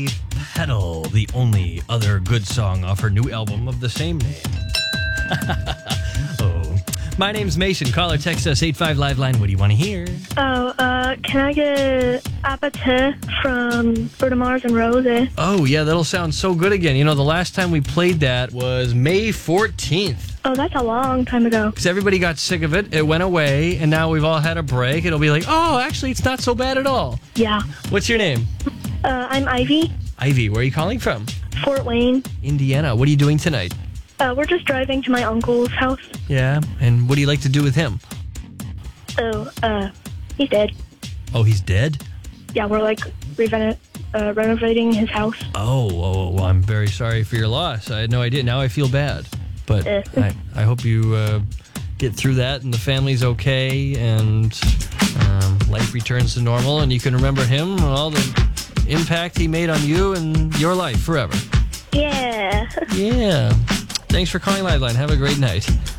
Pedal, the only other good song off her new album of the same name. Oh. My name's Mason. Call or text us 85 Live Line. What do you want to hear? Can I get Appetite from Bruno Mars and Rosie? Oh, yeah, that'll sound so good again. You know, the last time we played that was May 14th. Oh, that's a long time ago. Because everybody got sick of it. It went away, and now we've all had a break. It'll be like, oh, actually, it's not so bad at all. Yeah. What's your name? I'm Ivy. Ivy, where are you calling from? Fort Wayne. Indiana. What are you doing tonight? We're just driving to my uncle's house. Yeah, and what do you like to do with him? He's dead. Oh, he's dead? Yeah, we're like renovating his house. Oh, well, I'm very sorry for your loss. I had no idea. Now I feel bad. But I hope you get through that and the family's okay and life returns to normal and you can remember him and all the impact he made on you and your life forever. Yeah. Yeah. Thanks for calling Liveline. Have a great night.